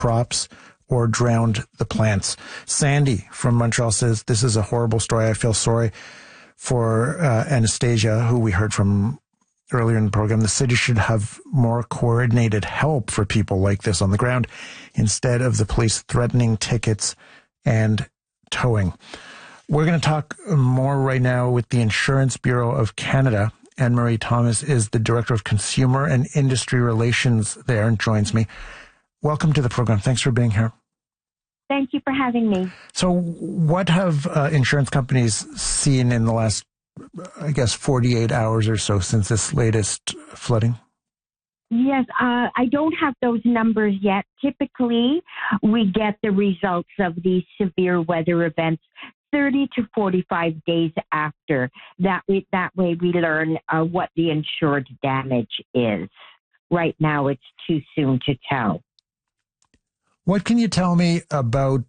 crops or drowned the plants. Sandy from Montreal says, this is a horrible story. I feel sorry for Anastasia, who we heard from earlier in the program. The city should have more coordinated help for people like this on the ground instead of the police threatening tickets and towing. We're going to talk more right now with the Insurance Bureau of Canada. Anne-Marie Thomas is the Director of Consumer and Industry Relations there and joins me. Welcome to the program. Thanks for being here. Thank you for having me. So what have insurance companies seen in the last, 48 hours or so since this latest flooding? Yes, I don't have those numbers yet. Typically, we get the results of these severe weather events 30 to 45 days after. That way we learn what the insured damage is. Right now, it's too soon to tell. What can you tell me about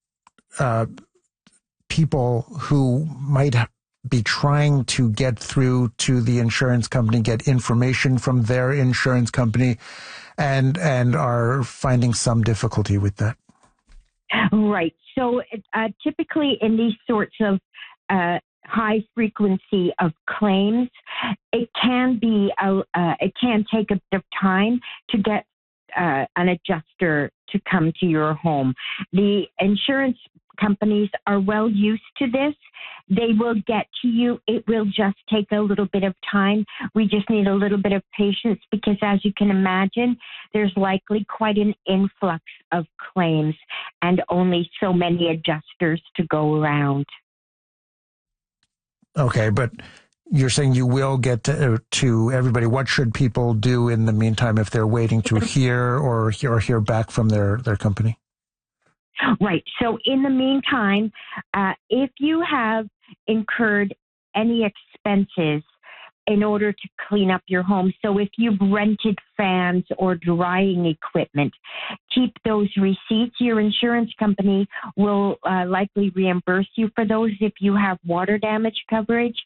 people who might be trying to get through to the insurance company, get information from their insurance company, and are finding some difficulty with that? Right. So typically in these sorts of high frequency of claims, it can take a bit of time to get an adjuster to come to your home. The insurance companies are well used to this. They will get to you. It will just take a little bit of time. We just need a little bit of patience because, as you can imagine, there's likely quite an influx of claims and only so many adjusters to go around. Okay, but you're saying you will get to everybody. What should people do in the meantime if they're waiting to hear or hear back from their company? Right. So in the meantime, if you have incurred any expenses in order to clean up your home, so if you've rented fans or drying equipment, keep those receipts. Your insurance company will likely reimburse you for those if you have water damage coverage.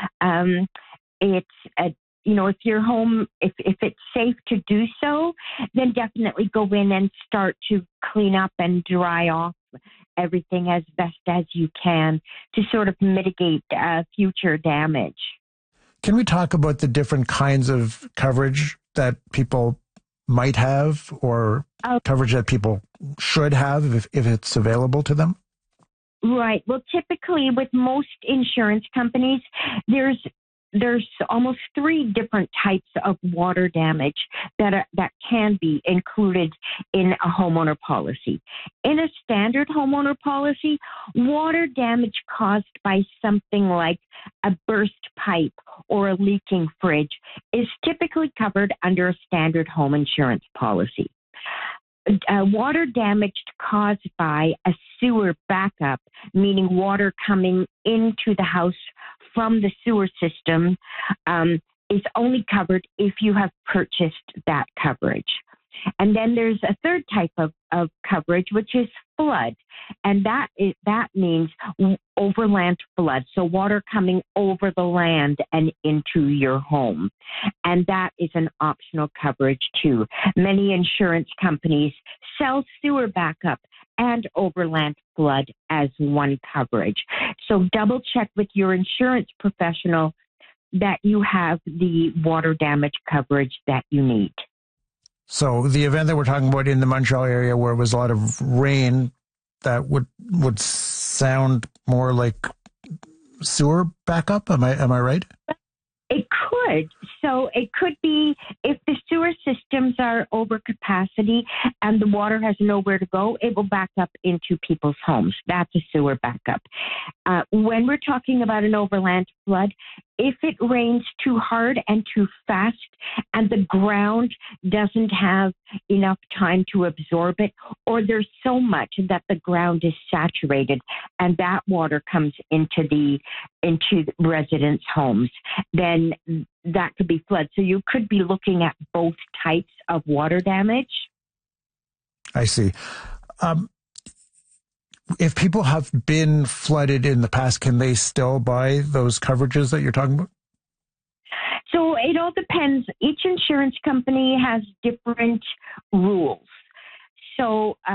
If your home, if it's safe to do so, then definitely go in and start to clean up and dry off everything as best as you can to sort of mitigate future damage. Can we talk about the different kinds of coverage that people might have or coverage that people should have if it's available to them? Right. Well, typically with most insurance companies, there's almost 3 different types of water damage that can be included in a homeowner policy. In a standard homeowner policy, water damage caused by something like a burst pipe or a leaking fridge is typically covered under a standard home insurance policy. Water damage caused by a sewer backup, meaning water coming into the house from the sewer system, is only covered if you have purchased that coverage. And then there's a third type of coverage, which is flood. And that means overland flood, so water coming over the land and into your home. And that is an optional coverage too. Many insurance companies sell sewer backup and overland flood as one coverage. So double check with your insurance professional that you have the water damage coverage that you need. So the event that we're talking about in the Montreal area where it was a lot of rain, that would sound more like sewer backup. Am I right? It could. So it could be if the sewer systems are over capacity and the water has nowhere to go, it will back up into people's homes. That's a sewer backup. When we're talking about an overland flood, if it rains too hard and too fast and the ground doesn't have enough time to absorb it, or there's so much that the ground is saturated and that water comes into residents' homes, then that could be flood. So you could be looking at both types of water damage. I see. If people have been flooded in the past, can they still buy those coverages that you're talking about? So it all depends. Each insurance company has different rules. So